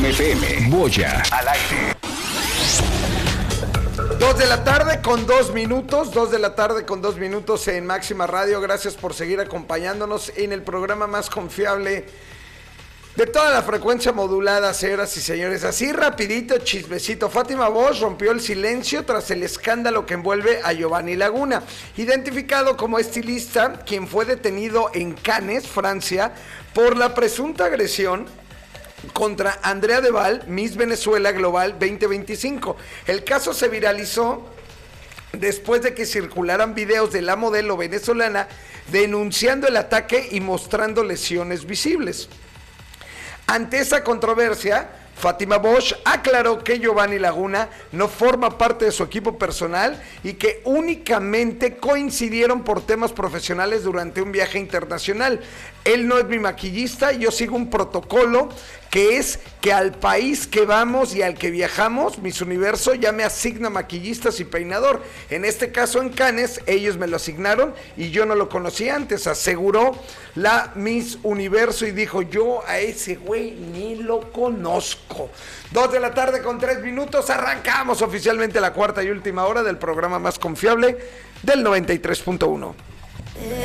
FM. Boya al aire. 2 de la tarde con 2 minutos, 2 de la tarde con 2 minutos en Máxima Radio. Gracias por seguir acompañándonos en el programa más confiable de toda la frecuencia modulada, señoras y señores. Así rapidito, chismecito. Fátima Bosch rompió el silencio tras el escándalo que envuelve a Giovanni Laguna, identificado como estilista, quien fue detenido en Cannes, Francia, por la presunta agresión contra Andrea Deval, Miss Venezuela Global 2025. El caso se viralizó después de que circularan videos de la modelo venezolana denunciando el ataque y mostrando lesiones visibles. Ante esa controversia, Fátima Bosch aclaró que Giovanni Laguna no forma parte de su equipo personal y que únicamente coincidieron por temas profesionales durante un viaje internacional. Él no es mi maquillista, yo sigo un protocolo que es que al país que vamos y al que viajamos, Miss Universo ya me asigna maquillistas y peinador. En este caso en Cannes, ellos me lo asignaron y yo no lo conocía antes, aseguró la Miss Universo y dijo, yo a ese güey ni lo conozco. 2 de la tarde con 3 minutos, arrancamos oficialmente la cuarta y última hora del programa más confiable del 93.1.